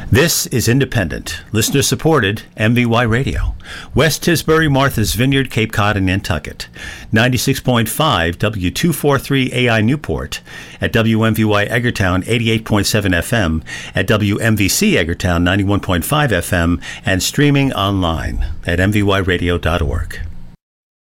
This is independent, listener-supported MVY Radio. West Tisbury, Martha's Vineyard, Cape Cod, and Nantucket. 96.5 W243 AI Newport. At WMVY Eggertown, 88.7 FM. At WMVC Eggertown, 91.5 FM. And streaming online at mvyradio.org.